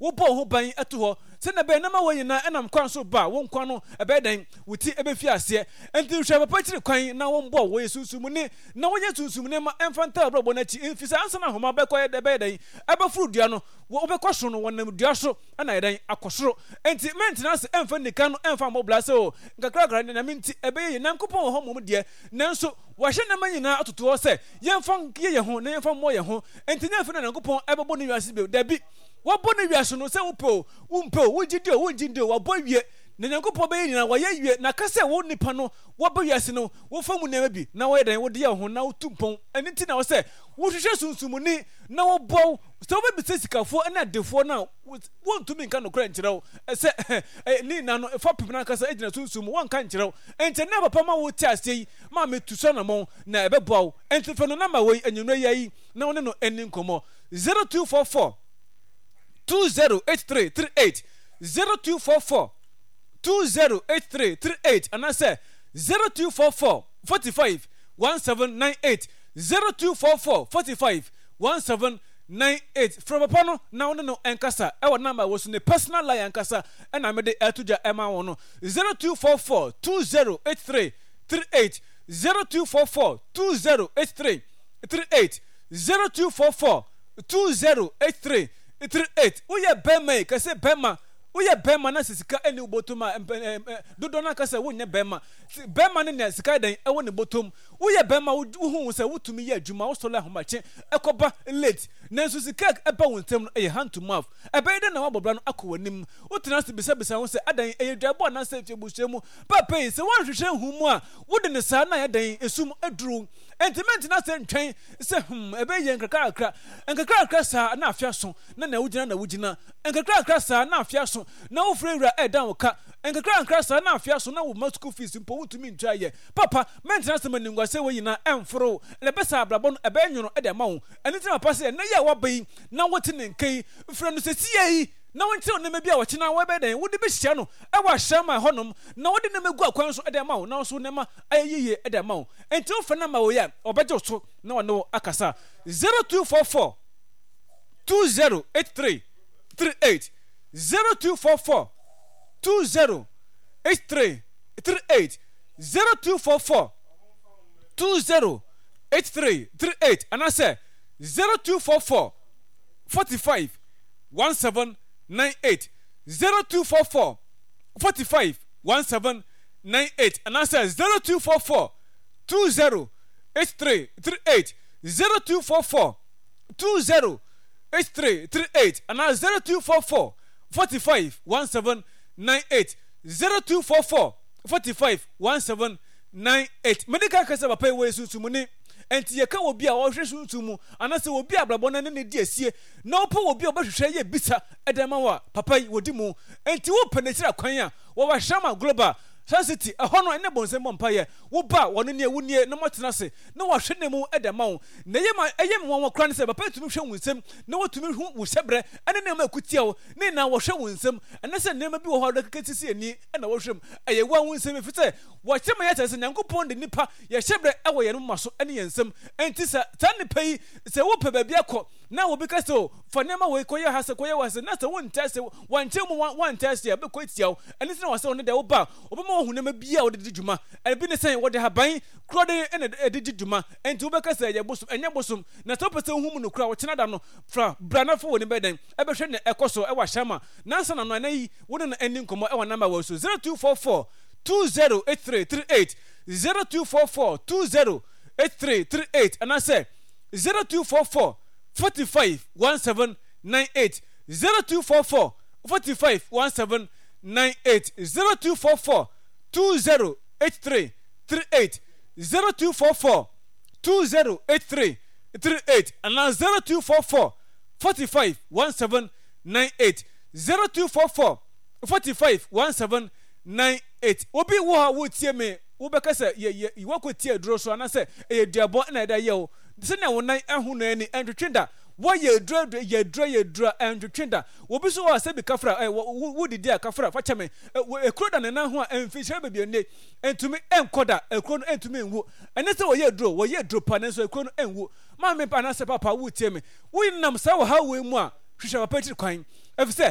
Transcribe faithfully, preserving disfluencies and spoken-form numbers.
wo bo ho ban eto ho se na be na ma wo nyina enam kwan so ba wo nkwan no ebe dan wuti ebe fi ase enti hwe papa kire kwan na wo mbo wo yesunsum ni na wo yesunsum ni ma enfanta abrobo na chi enfisa ansa na homa be koye de be dan ebe furu dua no wo be kwso no wonam dua so na yedan akosoro enti maintenance emfa nika no emfa mobla se o nkakra kra na minti ebe ye nankopon ho mom de nanso wahye na manyina atoto ho se yemfa ye ye ho na yemfa mo ye ho enti na fa na nankopon ebe bo no wiase be da bi wo bo no wiase no se wo pe wo mpe wo gidi wo gidi wo bo wie na nyankopon be nyina wo ye wie na kase wo nipa no wo bo wiase no wo famu na bi na wo yedan wo de ye ho na wo tumpon eni ti na wo se wo hwehwe sunsumuni na wo bo so wo be sesikafo na defo na wo ntumi nka no kra nkyerɛw se ni na no fa pepena kase ejina sunsum wo nka nkyerɛw enti na papa ma wo ti ase yi ma metu so na mo na ebe boaw enti fa no na ma wo anyuno yi na wo ne no eni nkomo zero two four four two zero eight three three eight zero two four four two zero eight three three eight and I say zero two four four forty-five seventeen ninety-eight zero two four four forty-five seventeen ninety-eight from upon now no enkasa our number was in the personal line enkasa and I made the etuja ema wono zero two four four two zero eight three three eight zero two four four two zero eight three three eight zero two four four two zero eight three three eight uye bema kase bema uye bema na sisika eni ubotuma dodo na kase wonye bema bema ne ne sika dan ewo ne botom uye bema uhu se wutumi ye adwuma wo sole ahomache ekoba late na nso sika eba wontem no e hand to mouth ebe de na wabobra no akwanim utena se bisa bisa wo se adan eyedwabo na se fiebusemu papa yi se wonhwehwe humu a wode ne saa na yadan esum aduru entement na se ntwen se hm ebe ye nkakra akra nkakra akra saa na afia so na na wugina na wugina nkakra akra saa na afia so na wo frewura e dan wo ka nkakra akra saa na afia so na wo school fees mpo wutumi ntwa ye papa maintenance maningwa se wo yina emforo le besa abrabon ebe nyono e de ma wo enitina papa se na ye wo bai na wote ne nkai frɛ no se sie na wonte on me bia wo kyena wo be den wo de be hyia no e wa hyia ma honom na wo de ne megu akwan so e de ma wo na so ne ma ayiye e de ma wo enti wo fa na ma wo ya obeje so na wo no akasa zero two four four two zero eight three three eight zero two four four two zero eight three three eight zero two four four two zero eight three three eight and I say zero two four four forty-five seventeen ninety-eight zero two four four forty-five seventeen ninety-eight and I say zero two four four two zero eight three three eight zero two four four two zero eight three three eight and I zero two four four forty-five seventeen ninety-eight zero two four four forty-five seventeen ninety-eight medical kasa papa we susumuni enti ye ka obi a wo hwe sunsumu anase obi abrabɔ na ne di asie na opo obi a obahwehwe ye bisa edema wa papa wodi mu enti wo penetira kwan a wo wa shama global City a no ene bonse mompaye wo ba wono ne ewunie na motena se na wo hwe ne mu edema wo na yema eyem won wo kra ne se papa tumi hwe wunsem na wotumi hu wo hyebre ene ne ma kutia wo ne na wo hwe wunsem ene se ne ma bi wo ho da kakatisi ani ena wo hwem eye wo wunsem efite wo kyema ya tese nyankopon de nipa ye hyebre e wo ye no maso ene yensem enti sa tan ne pai se wo pe ba bia ko na wo bi ka se o fa ne ma wo koye ha se koye wa se na se wo ntase wo nche mu wo ntase ya be ko tia wo ene se na wo se wo ne de wo ba wo hunema bia wo de djuma ebi ne sen wo de haban kro de ene de djuma enti wo be kasa ye bosom enye bosom na to pese hum no kra wo kyena da no fra brana fo wo ne beden e be hwe ne ekoso e wa shama nansa na no anayi wo ne eni nkomo e wa namba wo so zero two four four two zero eight three three eight zero two four four two zero eight three three eight and I say zero two four four forty-five seventeen ninety-eight zero two four four forty-five seventeen ninety-eight zero two four four two zero eight three three eight zero two four four two zero eight three three eight and now zero two four four forty-five seventeen ninety-eight zero two four four forty-five seventeen ninety-eight obi wo ha wo tie me wo be kasa ye ye wo ko tie duro so na se e duabo na da ye wo se na wo nan ehu na ani entwetwenda wo ye duro ye duro ye duro entwetwenda obi so wa se bi kafra wo didi a kafra fa cheme ekuro da na ho a emfi hye bebie ne entumi enkoda ekuro no entumi enwu ene se wo ye duro wo ye duro pa ne so ekuro no enwu ma me pa na se papa wo tie me wo nam sa wo ha wo mu a hwehwe papa ti kwan efise